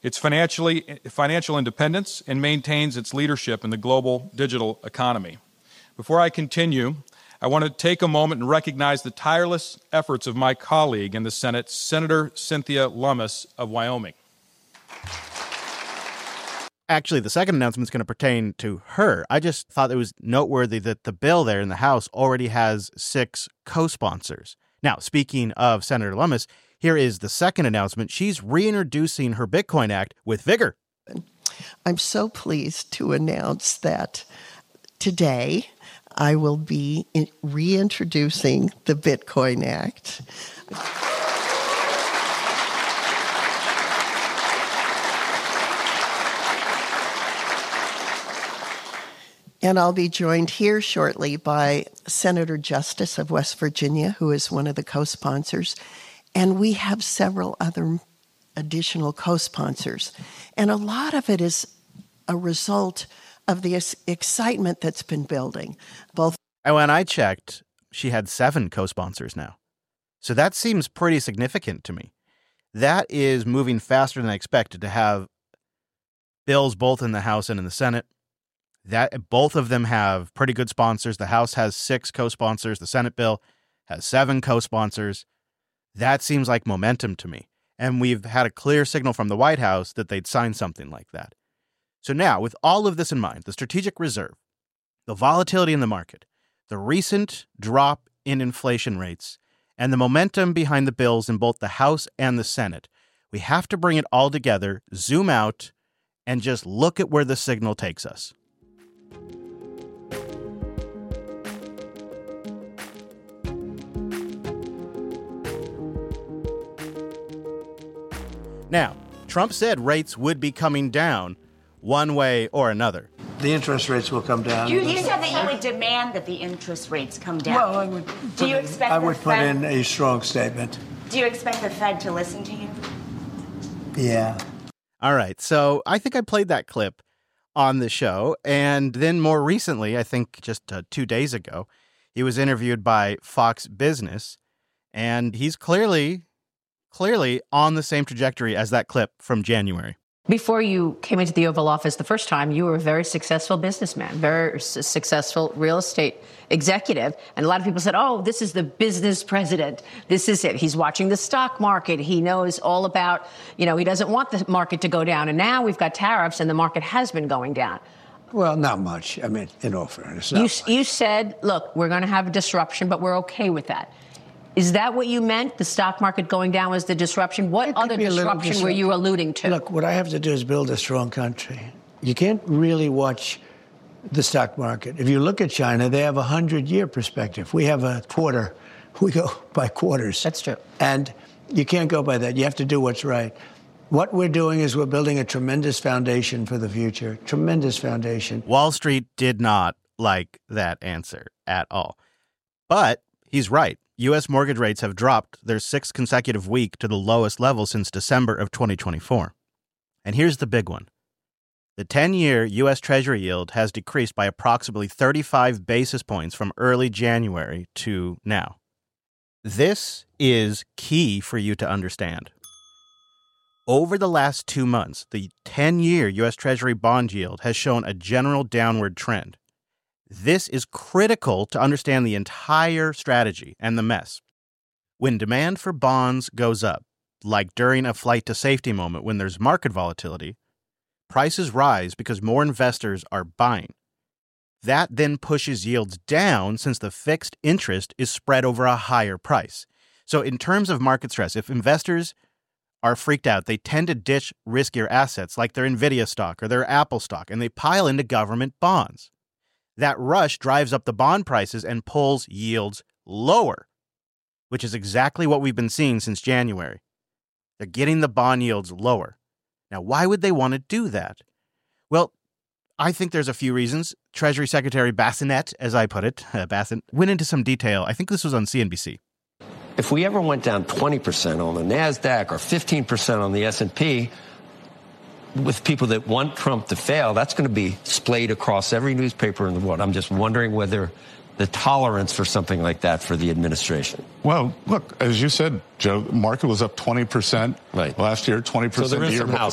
its financial independence, and maintains its leadership in the global digital economy. Before I continue, I want to take a moment and recognize the tireless efforts of my colleague in the Senate, Senator Cynthia Lummis of Wyoming. Actually, the second announcement is going to pertain to her. I just thought it was noteworthy that the bill there in the House already has 6 co-sponsors. Now, speaking of Senator Lummis, here is the second announcement. She's reintroducing her Bitcoin Act with vigor. I'm so pleased to announce that today I will be reintroducing the Bitcoin Act. And I'll be joined here shortly by Senator Justice of West Virginia, who is one of the co-sponsors. And we have several other additional co-sponsors. And a lot of it is a result of the excitement that's been building. And when I checked, she had 7 co-sponsors now. So that seems pretty significant to me. That is moving faster than I expected, to have bills both in the House and in the Senate. That both of them have pretty good sponsors. The House has 6 co-sponsors. The Senate bill has 7 co-sponsors. That seems like momentum to me. And we've had a clear signal from the White House that they'd sign something like that. So now, with all of this in mind, the strategic reserve, the volatility in the market, the recent drop in inflation rates, and the momentum behind the bills in both the House and the Senate, we have to bring it all together, zoom out, and just look at where the signal takes us. Now, Trump said rates would be coming down one way or another. The interest rates will come down. You said that you would demand that the interest rates come down. Well, I would put in a strong statement. Do you expect the Fed to listen to you? Yeah. All right. So I think I played that clip on the show. And then more recently, I think just 2 days ago, he was interviewed by Fox Business. And he's clearly on the same trajectory as that clip from January. Before you came into the Oval Office the first time, you were a very successful businessman, very successful real estate executive. And a lot of people said, oh, this is the business president. This is it. He's watching the stock market. He knows all about, he doesn't want the market to go down. And now we've got tariffs and the market has been going down. Well, not much. I mean, in all fairness. You said, look, we're going to have a disruption, but we're okay with that. Is that what you meant? The stock market going down was the disruption? What other disruption were you alluding to? Look, what I have to do is build a strong country. You can't really watch the stock market. If you look at China, they have a 100-year perspective. We have a quarter. We go by quarters. That's true. And you can't go by that. You have to do what's right. What we're doing is we're building a tremendous foundation for the future. Tremendous foundation. Wall Street did not like that answer at all. But he's right. U.S. mortgage rates have dropped their 6th consecutive week to the lowest level since December of 2024. And here's the big one. The 10-year U.S. Treasury yield has decreased by approximately 35 basis points from early January to now. This is key for you to understand. Over the last 2 months, the 10-year U.S. Treasury bond yield has shown a general downward trend. This is critical to understand the entire strategy and the mess. When demand for bonds goes up, like during a flight to safety moment when there's market volatility, prices rise because more investors are buying. That then pushes yields down since the fixed interest is spread over a higher price. So in terms of market stress, if investors are freaked out, they tend to ditch riskier assets like their Nvidia stock or their Apple stock, and they pile into government bonds. That rush drives up the bond prices and pulls yields lower, which is exactly what we've been seeing since January. They're getting the bond yields lower. Now, why would they want to do that? Well, I think there's a few reasons. Treasury Secretary Bassinet, as I put it, Bassett, went into some detail. I think this was on CNBC. If we ever went down 20% on the NASDAQ or 15% on the S&P, with people that want Trump to fail, that's going to be splayed across every newspaper in the world. I'm just wondering whether the tolerance for something like that for the administration. Well, look, as you said, Joe, the market was up 20% last year, 20% the year before.